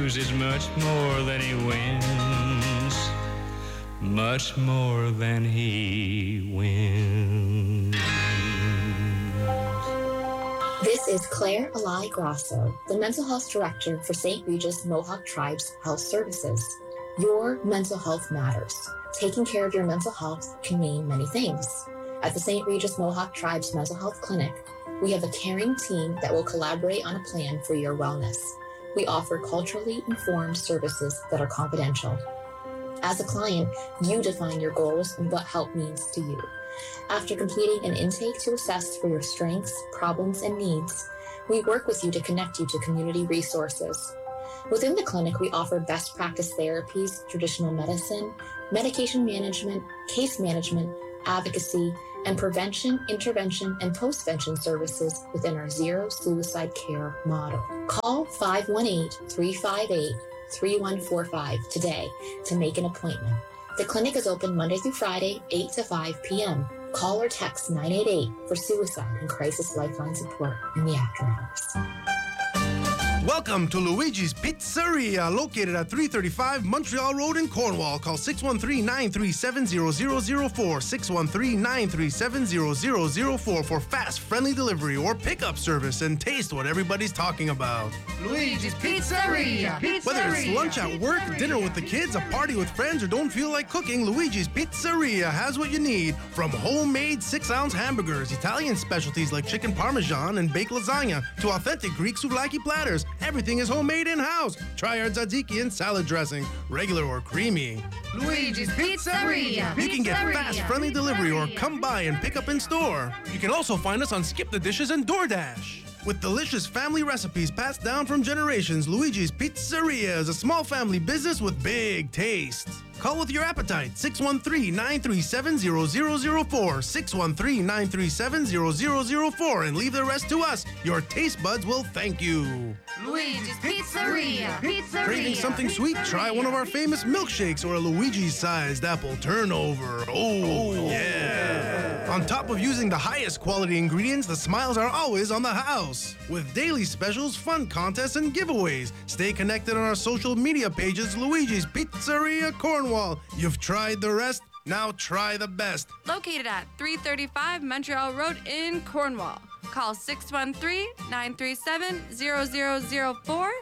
loses much more than he wins, much more than he wins. This is Claire Alai Grasso, the Mental Health Director for St. Regis Mohawk Tribes Health Services. Your mental health matters. Taking care of your mental health can mean many things. At the St. Regis Mohawk Tribes Mental Health Clinic, we have a caring team that will collaborate on a plan for your wellness. We offer culturally informed services that are confidential. As a client, you define your goals and what help means to you. After completing an intake to assess for your strengths, problems, and needs, we work with you to connect you to community resources. Within the clinic, we offer best practice therapies, traditional medicine, medication management, case management, advocacy, and prevention, intervention, and postvention services within our Zero Suicide Care model. Call 518-358-3145 today to make an appointment. The clinic is open Monday through Friday, 8 to 5 p.m. Call or text 988 for suicide and crisis lifeline support in the after hours. Welcome to Luigi's Pizzeria, located at 335 Montreal Road in Cornwall. Call 613-937-0004, 613-937-0004 for fast, friendly delivery or pickup service and taste what everybody's talking about. Luigi's Pizzeria. Whether it's lunch at work, dinner with the kids, a party with friends, or don't feel like cooking, Luigi's Pizzeria has what you need. From homemade 6-ounce hamburgers, Italian specialties like chicken parmesan and baked lasagna, to authentic Greek souvlaki platters, everything is homemade in-house. Try our tzatziki and salad dressing, regular or creamy. Luigi's Pizzeria. You can get fast, friendly delivery or come by and pick up in store. You can also find us on Skip the Dishes and DoorDash. With delicious family recipes passed down from generations, Luigi's Pizzeria is a small family business with big taste. Call with your appetite, 613-937-0004, 613-937-0004, and leave the rest to us. Your taste buds will thank you. Luigi's Pizzeria. Craving something sweet? Try one of our famous milkshakes or a Luigi-sized apple turnover. Oh, yeah. On top of using the highest quality ingredients, the smiles are always on the house. With daily specials, fun contests, and giveaways. Stay connected on our social media pages, Luigi's Pizzeria Cornwall. You've tried the rest, now try the best. Located at 335 Montreal Road in Cornwall. Call 613-937-0004,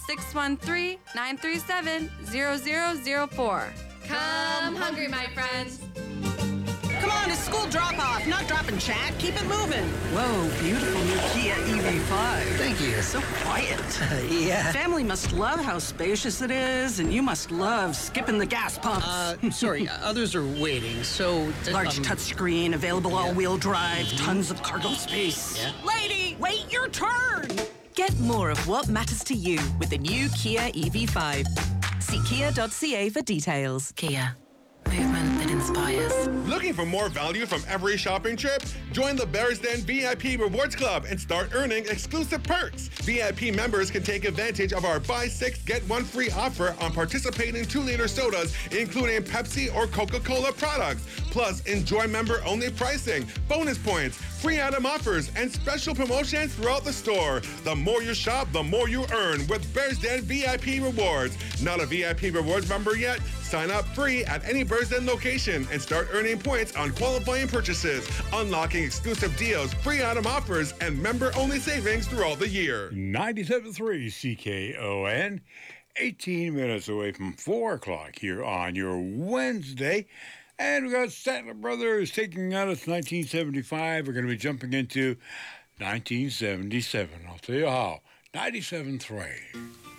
613-937-0004. Come hungry, my friends. Come on, it's school drop-off, not drop and chat. Keep it moving. Whoa, beautiful new Kia EV5. Thank you. So quiet. Yeah. Family must love how spacious it is, and you must love skipping the gas pumps. Sorry, others are waiting, so... Large touchscreen, available all-wheel drive, tons of cargo space. Yeah. Lady, wait your turn! Get more of what matters to you with the new Kia EV5. See kia.ca for details. Kia. Movement that inspires. Looking for more value from every shopping trip? Join the Bears Den VIP Rewards Club and start earning exclusive perks. VIP members can take advantage of our buy 6, get 1 free offer on participating 2-liter sodas, including Pepsi or Coca-Cola products. Plus, enjoy member-only pricing, bonus points, free item offers, and special promotions throughout the store. The more you shop, the more you earn with Bears Den VIP Rewards. Not a VIP Rewards member yet? Sign up free at any Bears Den location and start earning points on qualifying purchases, unlocking exclusive deals, free item offers, and member-only savings throughout the year. 97.3 CKON, 18 minutes away from 4 o'clock here on your Wednesday. And we got Statler Brothers taking out us 1975. We're going to be jumping into 1977. I'll tell you how. 97.3.